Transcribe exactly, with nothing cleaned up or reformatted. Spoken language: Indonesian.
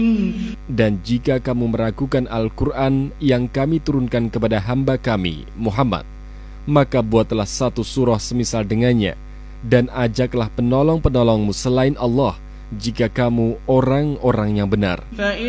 Dan jika kamu meragukan Al-Quran yang kami turunkan kepada hamba kami, Muhammad, maka buatlah satu surah semisal dengannya, dan ajaklah penolong-penolongmu selain Allah, jika kamu orang-orang yang benar.